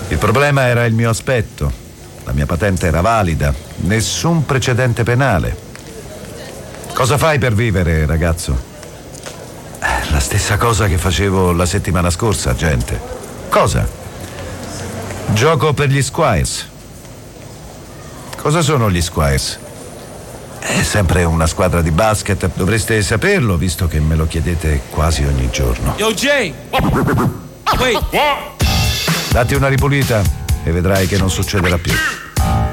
Il problema era il mio aspetto. La mia patente era valida, nessun precedente penale. Cosa fai per vivere, ragazzo? La stessa cosa che facevo la settimana scorsa, gente. Cosa? Gioco per gli Squires. Cosa sono gli Squires? È sempre una squadra di basket. Dovreste saperlo, visto che me lo chiedete quasi ogni giorno. Yo, Jay! Wait! Datti una ripulita e vedrai che non succederà più.